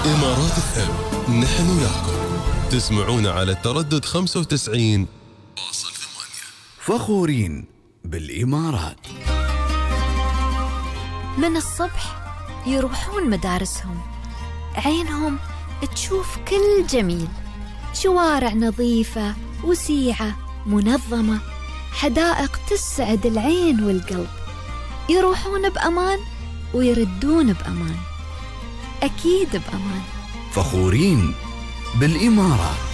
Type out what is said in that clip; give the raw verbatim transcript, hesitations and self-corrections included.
إمارات اف ام، نحن وياكم. تسمعون على التردد خمسة وتسعين فاصلة ثمانية. فخورين بالإمارات. من الصبح يروحون مدارسهم، عينهم تشوف كل جميل، شوارع نظيفة وسيعة منظمة، حدائق تسعد العين والقلب. يروحون بأمان ويردون بأمان، أكيد بأمان. فخورين بالإمارات.